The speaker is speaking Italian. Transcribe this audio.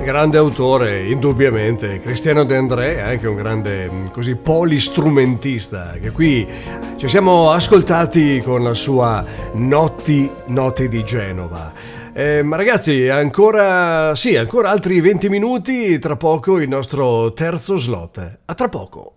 grande autore, indubbiamente. Cristiano De André, anche un grande così polistrumentista, che qui ci siamo ascoltati con la sua Notti di Genova. Ma ragazzi, ancora altri 20 minuti, tra poco il nostro terzo slot. A tra poco.